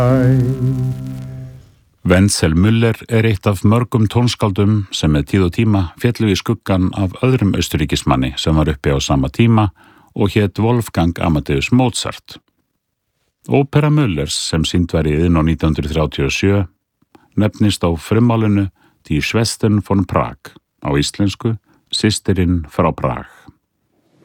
Wenzel Müller eitt af mörgum tónskáldum sem með tíð og tíma féllu í skuggan af öðrum austurríkismanni sem var uppi á sama tíma og hét Wolfgang Amadeus Mozart. Ópera Müllers sem sýnd var í Iðnó 1937 nefnist á frummálinu Die Schwestern von Prag, á íslensku Systirinn frá Prag.